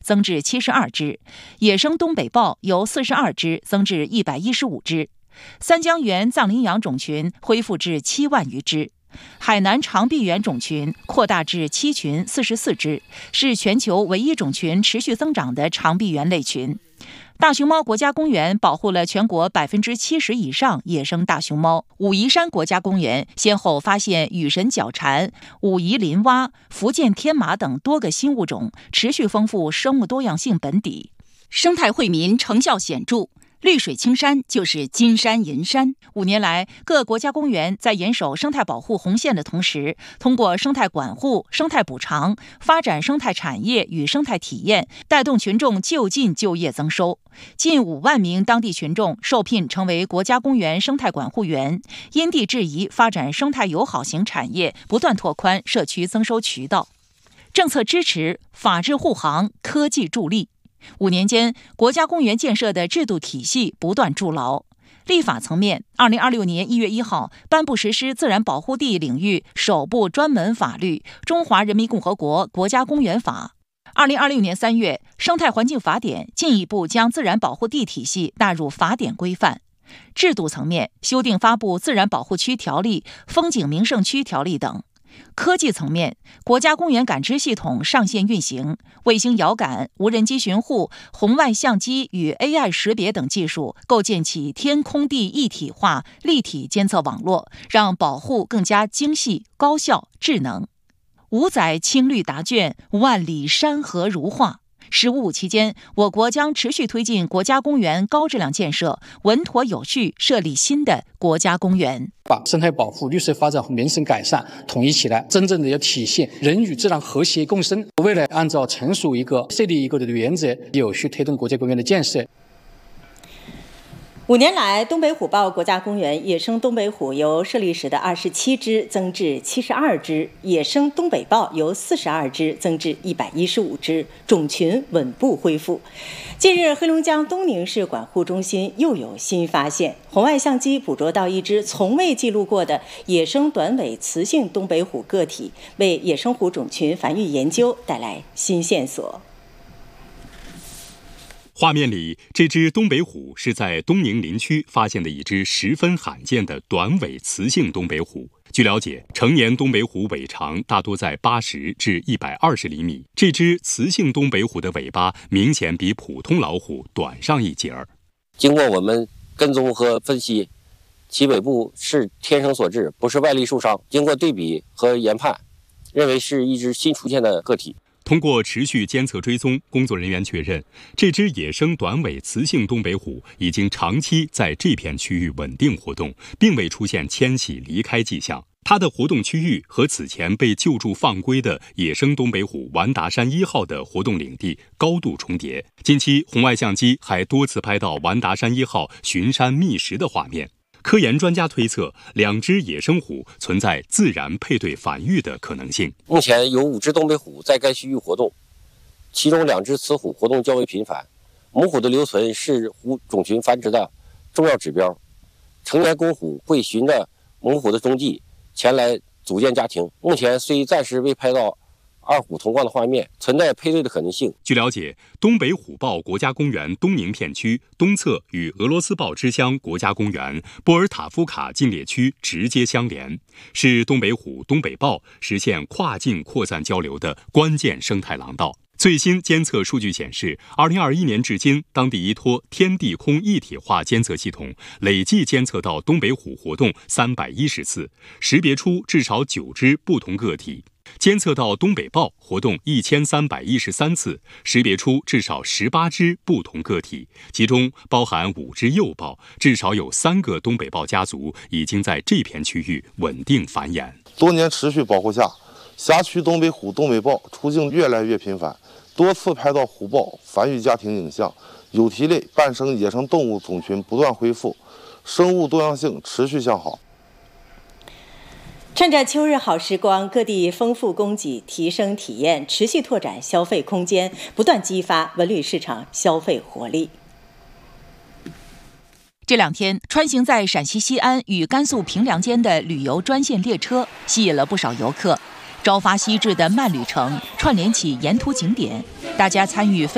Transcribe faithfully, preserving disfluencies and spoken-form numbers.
增至七十二只；野生东北豹由四十二只增至一百一十五只；三江源藏羚羊种群恢复至七万余只；海南长臂猿种群扩大至七群四十四只，是全球唯一种群持续增长的长臂猿类群。大熊猫国家公园保护了全国百分之七十以上野生大熊猫。武夷山国家公园先后发现羽神角蝉、武夷林蛙、福建天马等多个新物种，持续丰富生物多样性本底。生态惠民成效显著。绿水青山就是金山银山。五年来，各国家公园在严守生态保护红线的同时，通过生态管护、生态补偿、发展生态产业与生态体验，带动群众就近就业增收。近五万名当地群众受聘成为国家公园生态管护员，因地制宜发展生态友好型产业，不断拓宽社区增收渠道。政策支持、法治护航、科技助力。五年间，国家公园建设的制度体系不断筑牢。立法层面，二零二六年一月一号颁布实施自然保护地领域首部专门法律《中华人民共和国国家公园法》。二零二六年三月，生态环境法典进一步将自然保护地体系纳入法典规范。制度层面，修订发布自然保护区条例、风景名胜区条例等。科技层面，国家公园感知系统上线运行，卫星遥感、无人机巡护、红外相机与 A I 识别等技术构建起天空地一体化立体监测网络，让保护更加精细、高效、智能。五载青绿答卷，万里山河如画。“十五五”期间，我国将持续推进国家公园高质量建设，稳妥有序设立新的国家公园， 把生态保护、绿色发展和民生改善统一起来，真正的要体现人与自然和谐共生。未来按照成熟一个、设立一个的原则，有序推动国家公园的建设。 五年来，东北虎豹国家公园野生东北虎由设立时的二十七只增至七十二只，野生东北豹由四十二只增至一百一十五只，种群稳步恢复。近日，黑龙江东宁市管护中心又有新发现，红外相机捕捉到一只从未记录过的野生短尾雌性东北虎个体，为野生虎种群繁育研究带来新线索。 画面里，这只东北虎是在东宁林区发现的一只十分罕见的短尾雌性东北虎。据了解，成年东北虎尾长大多在八十至一百二十厘米，这只雌性东北虎的尾巴明显比普通老虎短上一截儿。 经过我们跟踪和分析，其尾部是天生所致，不是外力受伤。经过对比和研判，认为是一只新出现的个体。 通过持续监测追踪，工作人员确认，这只野生短尾雌性东北虎已经长期在这片区域稳定活动，并未出现迁徙离开迹象。它的活动区域和此前被救助放归的野生东北虎完达山一号的活动领地高度重叠。近期，红外相机还多次拍到完达山一号巡山觅食的画面。科研专家推测，两只野生虎存在自然配对繁育的可能性。 目前有五只东北虎在该区域活动，其中两只雌虎活动较为频繁。母虎的留存是虎种群繁殖的重要指标。成年公虎会循着母虎的踪迹前来组建家庭。目前虽暂时未拍到二虎同框的画面，存在配对的可能性。 据了解，东北虎豹国家公园东宁片区东侧与俄罗斯豹之乡国家公园波尔塔夫卡禁猎区直接相连，是东北虎、东北豹实现跨境扩散交流的关键生态廊道。最新监测数据显示，二零二一年至今，当地依托天地空一体化监测系统，累计监测到东北虎活动三百一十次，识别出至少九只不同个体。监测到东北豹活动一千三百一十三次，识别出至少十八只不同个体，其中包含五只幼豹，至少有三个东北豹家族已经在这片区域稳定繁衍。 多年持续保护下，辖区东北虎、东北豹出境越来越频繁，多次拍到虎豹繁育家庭影像，有蹄类半生野生动物种群不断恢复，生物多样性持续向好。 趁着秋日好时光，各地丰富供给，提升体验，持续拓展消费空间，不断激发文旅市场消费活力。 这两天，穿行在陕西西安与甘肃平凉间的旅游专线列车吸引了不少游客。朝发夕至的慢旅程串联起沿途景点，大家参与